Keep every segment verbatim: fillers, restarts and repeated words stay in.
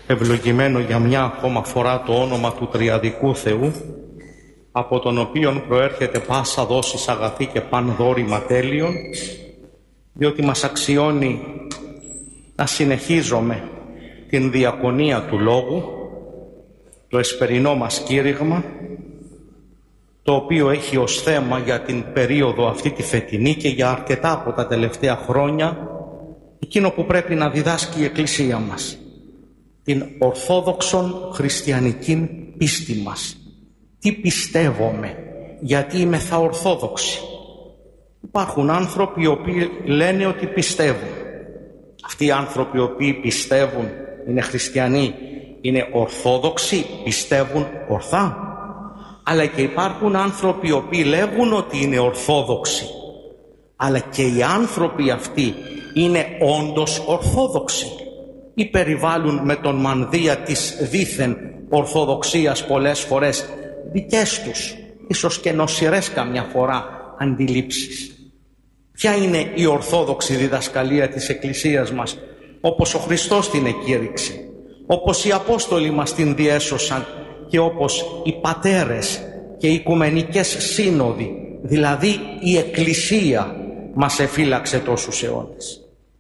ευλογημένο για μια ακόμα φορά το όνομα του Τριαδικού Θεού, από τον οποίον προέρχεται πάσα δόσης αγαθή και παν δώρημα τέλειων, διότι μας αξιώνει να συνεχίζουμε την διακονία του Λόγου, το εσπερινό μας κήρυγμα, το οποίο έχει ως θέμα για την περίοδο αυτή τη φετινή και για αρκετά από τα τελευταία χρόνια εκείνο που πρέπει να διδάσκει η Εκκλησία μας, την ορθόδοξον χριστιανική πίστη μας. Τι πιστεύουμε, γιατί είμαι θα ορθόδοξη. Υπάρχουν άνθρωποι οι οποίοι λένε ότι πιστεύουν. Αυτοί οι άνθρωποι οι οποίοι πιστεύουν, είναι χριστιανοί, είναι ορθόδοξοι, πιστεύουν ορθά. Αλλά και υπάρχουν άνθρωποι οι οποίοι λέγουν ότι είναι ορθόδοξοι. Αλλά και οι άνθρωποι αυτοί είναι όντως ορθόδοξοι ή περιβάλλουν με τον μανδύα της δήθεν ορθοδοξίας πολλές φορές δικές τους, ίσως και νοσηρές καμιά φορά αντιλήψεις. Ποια είναι η ορθόδοξη διδασκαλία της Εκκλησίας μας, όπως ο Χριστός την εκήρυξε, όπως οι Απόστολοι μας την διέσωσαν και όπως οι πατέρες και οι οικουμενικές σύνοδοι, δηλαδή η Εκκλησία μας εφύλαξε τόσους αιώνες.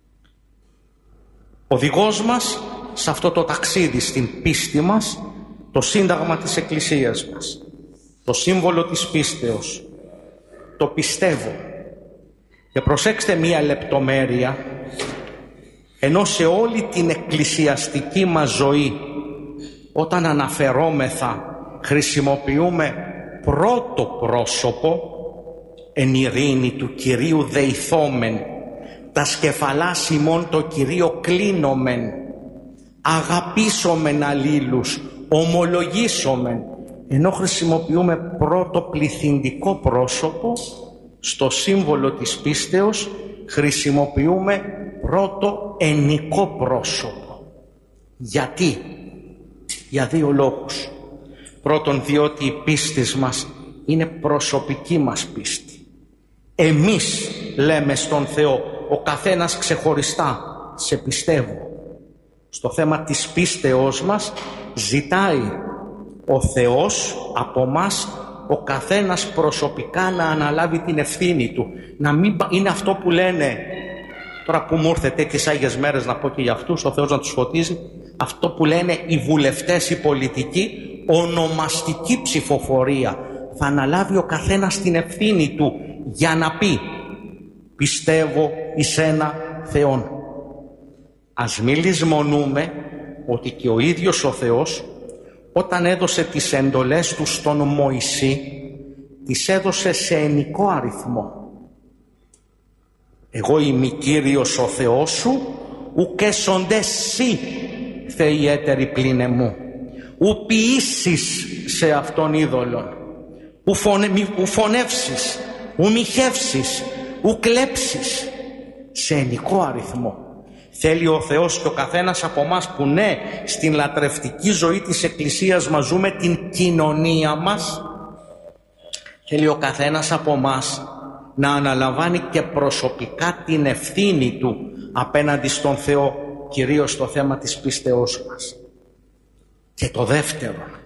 Οδηγός μας σε αυτό το ταξίδι στην πίστη μας, το σύνταγμα της Εκκλησίας μας, το σύμβολο της πίστεως, το πιστεύω. Και προσέξτε μία λεπτομέρεια, ενώ σε όλη την εκκλησιαστική μας ζωή, όταν αναφερόμεθα, χρησιμοποιούμε πρώτο πρόσωπο, εν ειρήνη του Κυρίου δεηθόμεν, τα σκεφαλάς ημών το Κυρίο κλείνομεν, αγαπήσομεν αλλήλους, ομολογήσομεν. Ενώ χρησιμοποιούμε πρώτο πληθυντικό πρόσωπο, στο σύμβολο της πίστεως χρησιμοποιούμε πρώτο ενικό πρόσωπο. Γιατί? Για δύο λόγους. Πρώτον, διότι η πίστη μας είναι προσωπική μας πίστη. Εμείς λέμε στον Θεό, ο καθένας ξεχωριστά, σε πιστεύω. Στο θέμα της πίστεώς μας ζητάει ο Θεός από μας ο καθένας προσωπικά να αναλάβει την ευθύνη του. Να μην είναι αυτό που λένε, τώρα που μου ήρθε τέτοιες Άγιες μέρες να πω και για αυτούς, ο Θεός να τους φωτίζει, αυτό που λένε οι βουλευτές, οι πολιτικοί, ονομαστική ψηφοφορία. Θα αναλάβει ο καθένας την ευθύνη του για να πει πιστεύω εις ένα Θεόν. Ας μην λησμονούμε ότι και ο ίδιος ο Θεός, όταν έδωσε τις εντολές του στον Μωυσή, τις έδωσε σε ενικό αριθμό. Εγώ είμαι Κύριος ο Θεός σου, ουκ έσονται σοι θεοί έτεροι πλην εμού, ου ποιήσεις σε αυτόν είδωλον, ου, φωνε, ου φωνεύσεις, ου μοιχεύσεις, ου κλέψεις, σε ενικό αριθμό. Θέλει ο Θεός και ο καθένας από εμάς που ναι, στην λατρευτική ζωή της Εκκλησίας μας ζούμε την κοινωνία μας, θέλει ο καθένας από εμάς να αναλαμβάνει και προσωπικά την ευθύνη του απέναντι στον Θεό, κυρίως στο θέμα της πίστεώς μας. Και το δεύτερο,